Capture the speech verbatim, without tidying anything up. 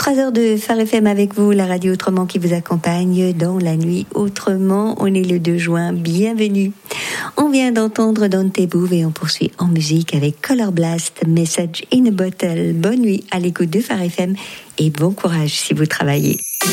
Trois heures de Phare F M avec vous, la radio autrement qui vous accompagne dans la nuit autrement. On est le deux juin, bienvenue. On vient d'entendre Dante Bouve et on poursuit en musique avec Color Blast, Message in a Bottle. Bonne nuit à l'écoute de Phare F M et bon courage si vous travaillez.